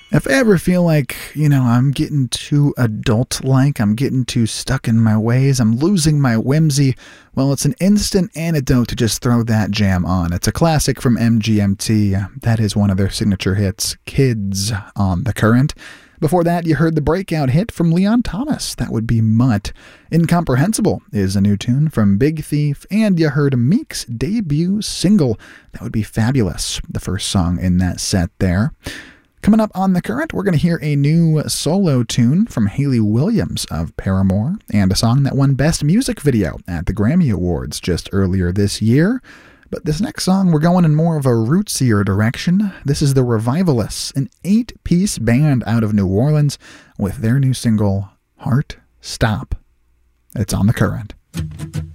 If I ever feel like, I'm getting too adult-like, I'm getting too stuck in my ways, I'm losing my whimsy, well, it's an instant antidote to just throw that jam on. It's a classic from MGMT. That is one of their signature hits, Kids, on The Current. Before that, you heard the breakout hit from Leon Thomas. That would be Mutt. Incomprehensible is a new tune from Big Thief, and you heard Meek's debut single. That would be Fabulous, the first song in that set there. Coming up on The Current, we're going to hear a new solo tune from Hayley Williams of Paramore, and a song that won Best Music Video at the Grammy Awards just earlier this year. But this next song, we're going in more of a rootsier direction. This is The Revivalists, an 8-piece band out of New Orleans, with their new single, Heart Stop. It's on The Current.